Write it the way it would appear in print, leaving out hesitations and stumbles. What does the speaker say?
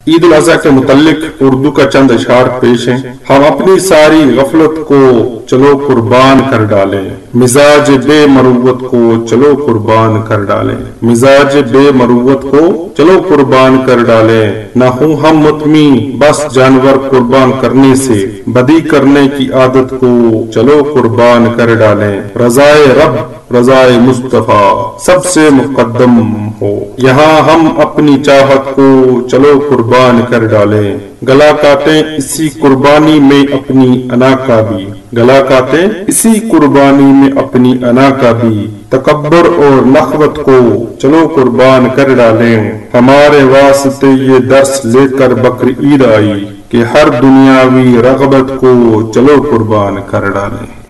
ईद उल अज़हा के मुताल्लिक उर्दू का चंद अशआर पेश हैं। हम अपनी सारी गफलत को चलो कुर्बान कर डालें, मिजाज बेमरुवत को चलो कुर्बान कर डालें। मिजाज बेमरुवत को चलो कुर्बान कर डालें। न हूँ हम मुतमी बस जानवर कुर्बान करने से, बदी करने की आदत को चलो कुर्बान कर डालें। रज़ाए रब रज़ाए मुस्तफा सबसे मुकद्दम हो, यहाँ हम अपनी चाहत को चलो कुर्बान कर डालें। गला काटें इसी कुर्बानी में अपनी अना का भी, गला काटें इसी कुर्बानी में अपनी अना का भी। तकब्बर और नखवत को चलो कुर्बान कर डालें। हमारे वास्ते ये दर्स लेकर बकर ईद आई कि हर दुनियावी रगबत को चलो कुर्बान कर डालें।